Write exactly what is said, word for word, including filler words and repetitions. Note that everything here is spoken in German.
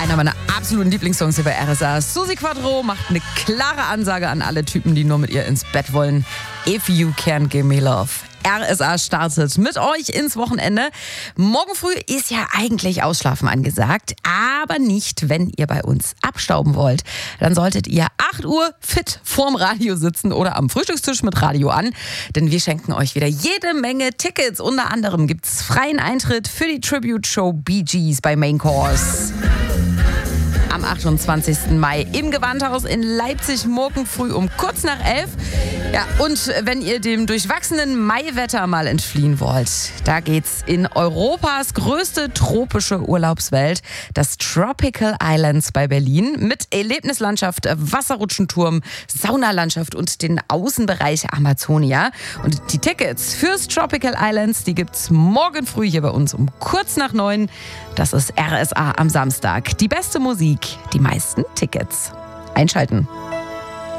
Einer meiner absoluten Lieblingssongs hier bei R S A. Suzi Quatro macht eine klare Ansage an alle Typen, die nur mit ihr ins Bett wollen. If you can't give me love. R S A startet mit euch ins Wochenende. Morgen früh ist ja eigentlich Ausschlafen angesagt, aber nicht, wenn ihr bei uns abstauben wollt. Dann solltet ihr acht Uhr fit vorm Radio sitzen oder am Frühstückstisch mit Radio an, denn wir schenken euch wieder jede Menge Tickets. Unter anderem gibt's freien Eintritt für die Tribute-Show Bee Gees bei Main Course. Am achtundzwanzigsten Mai im Gewandhaus in Leipzig, morgen früh um kurz nach elf. Ja, und wenn ihr dem durchwachsenen Maiwetter mal entfliehen wollt, da geht's in Europas größte tropische Urlaubswelt, das Tropical Islands bei Berlin, mit Erlebnislandschaft, Wasserrutschenturm, Saunalandschaft und den Außenbereich Amazonia. Und die Tickets fürs Tropical Islands, die gibt's morgen früh hier bei uns um kurz nach neun. Das ist R S A am Samstag. Die beste Musik, die meisten Tickets. Einschalten.